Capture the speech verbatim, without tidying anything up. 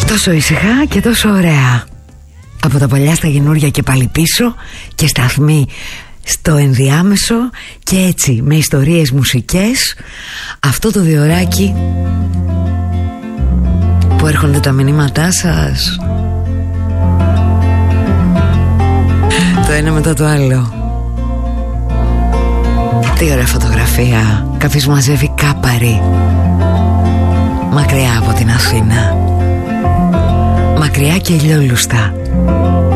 Τόσο ήσυχα και τόσο ωραία. Από τα παλιά στα καινούρια και πάλι πίσω, και σταθμοί στο ενδιάμεσο, και έτσι με ιστορίες μουσικές. Αυτό το διωράκι που έρχονται τα μηνύματά σας, το ένα μετά το άλλο. Τι ωραία φωτογραφία. Κάποιος μαζεύει κάπαρι μακριά από την Αθήνα, μακριά και ηλιόλουστα.